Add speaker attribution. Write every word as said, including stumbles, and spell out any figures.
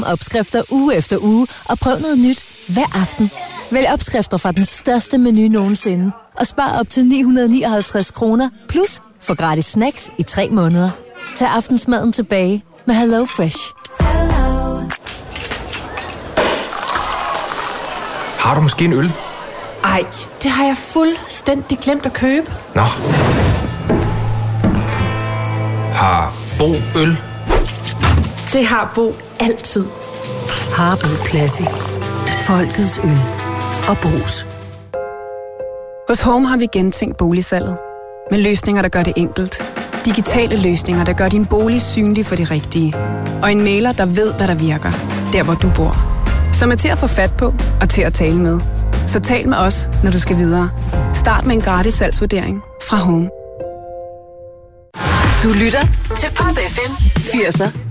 Speaker 1: Opskrifter uge efter uge, og prøv noget nyt hver aften. Vælg opskrifter fra den største menu nogensinde, og spar op til ni hundrede nioghalvtreds kroner, plus få gratis snacks i tre måneder. Tag aftensmaden tilbage med Hello Fresh.
Speaker 2: Har du måske en øl?
Speaker 3: Ej, det har jeg fuldstændig glemt at købe.
Speaker 2: Nå. Har Bo øl?
Speaker 3: Det har Bo altid.
Speaker 4: Harbo Classic. Folkets øl og Bo's.
Speaker 5: Hos Home har vi gentænkt boligsalget. Med løsninger, der gør det enkelt. Digitale løsninger, der gør din bolig synlig for de rigtige. Og en mailer, der ved, hvad der virker. Der, hvor du bor. Som er til at få fat på og til at tale med. Så tal med os, når du skal videre. Start med en gratis salgsvurdering fra Home.
Speaker 4: Du lytter til Pop F M firserne